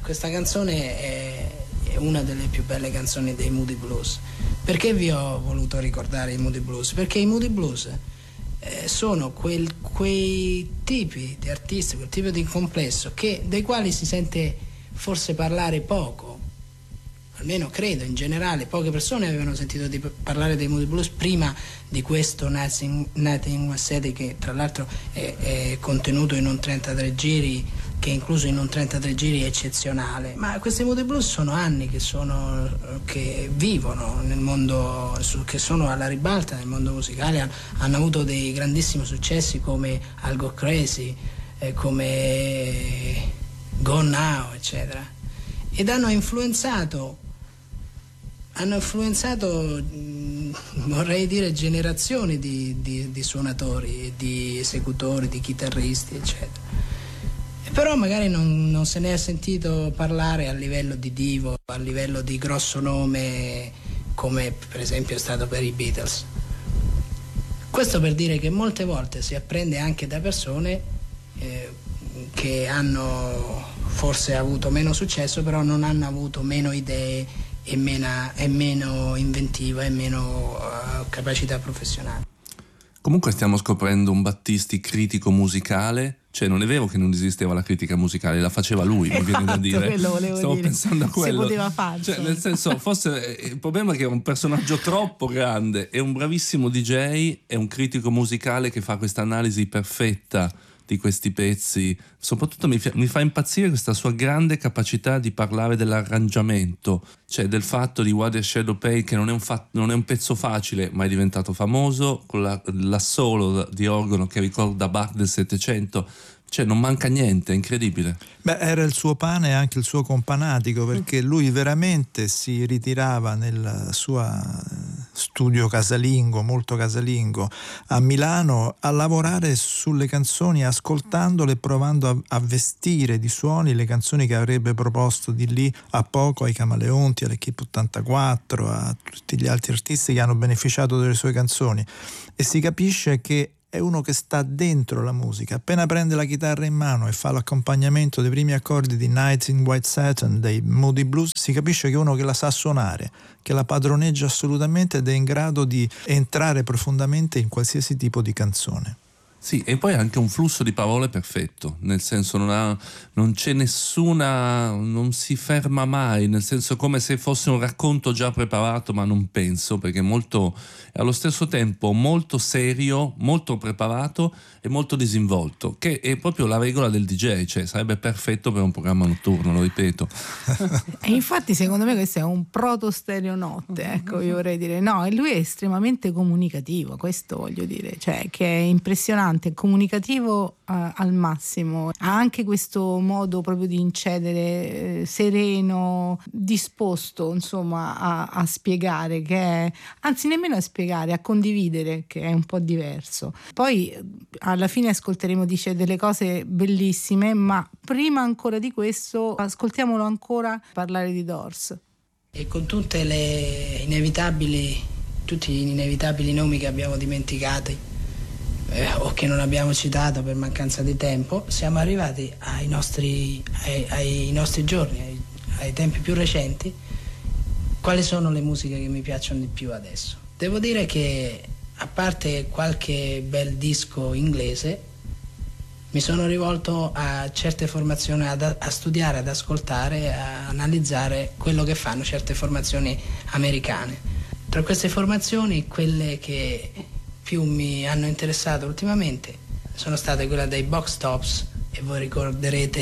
questa canzone è una delle più belle canzoni dei Moody Blues. Perché vi ho voluto ricordare i Moody Blues? Perché i Moody Blues sono quei tipi di artisti, quel tipo di complesso dei quali si sente forse parlare poco, almeno credo in generale poche persone avevano sentito parlare dei Moody Blues prima di questo Nothing Was Said, che tra l'altro è contenuto in un 33 giri, che è incluso in un 33 giri eccezionale. Ma questi Moody Blues sono anni che vivono nel mondo, che sono alla ribalta nel mondo musicale, hanno avuto dei grandissimi successi come I'll Go Crazy, come Gone Now, eccetera, ed hanno influenzato, vorrei dire, generazioni di suonatori, di esecutori, di chitarristi, eccetera. Però magari non se ne è sentito parlare a livello di divo, a livello di grosso nome, come per esempio è stato per i Beatles. Questo per dire che molte volte si apprende anche da persone che hanno forse avuto meno successo, però non hanno avuto meno idee e meno inventiva e meno capacità professionale. Comunque stiamo scoprendo un Battisti critico musicale. Cioè, non è vero che non esisteva la critica musicale, la faceva lui, mi viene da dire. Stavo pensando a quello. Si poteva fare. Cioè, nel senso, forse il problema è che è un personaggio troppo grande, è un bravissimo DJ, è un critico musicale che fa questa analisi perfetta di questi pezzi. Soprattutto mi fa impazzire questa sua grande capacità di parlare dell'arrangiamento, cioè del fatto di What a Shadow Pale, che non è un pezzo facile, ma è diventato famoso, con l'assolo di organo che ricorda Bach del Settecento. Cioè non manca niente, è incredibile. Beh, era il suo pane e anche il suo companatico, perché lui veramente si ritirava nel suo studio casalingo, molto casalingo, a Milano, a lavorare sulle canzoni, ascoltandole e provando a vestire di suoni le canzoni che avrebbe proposto di lì a poco ai Camaleonti, all'Equipe 84, a tutti gli altri artisti che hanno beneficiato delle sue canzoni. E si capisce che è uno che sta dentro la musica. Appena prende la chitarra in mano e fa l'accompagnamento dei primi accordi di Nights in White Satin dei Moody Blues, si capisce che è uno che la sa suonare, che la padroneggia assolutamente ed è in grado di entrare profondamente in qualsiasi tipo di canzone. Sì, e poi anche un flusso di parole perfetto, nel senso non c'è nessuna, non si ferma mai, nel senso come se fosse un racconto già preparato, ma non penso, perché è allo stesso tempo molto serio, molto preparato e molto disinvolto, che è proprio la regola del DJ, cioè sarebbe perfetto per un programma notturno, lo ripeto. E infatti secondo me questo è un proto stereonotte, ecco, io vorrei dire, no, e lui è estremamente comunicativo, questo voglio dire, cioè che è impressionante, comunicativo al massimo, ha anche questo modo proprio di incedere sereno, disposto insomma a spiegare, che è, anzi nemmeno a spiegare, a condividere, che è un po' diverso. Poi alla fine ascolteremo, dice delle cose bellissime, ma prima ancora di questo ascoltiamolo ancora parlare di Doors. E con tutti gli inevitabili nomi che abbiamo dimenticato o che non abbiamo citato per mancanza di tempo, siamo arrivati ai nostri giorni, ai tempi più recenti. Quali sono le musiche che mi piacciono di più adesso? Devo dire che, a parte qualche bel disco inglese, mi sono rivolto a certe formazioni, a studiare, ad ascoltare, a analizzare quello che fanno certe formazioni americane. Tra queste formazioni, quelle che più mi hanno interessato ultimamente sono state quelle dei Box Tops, e voi ricorderete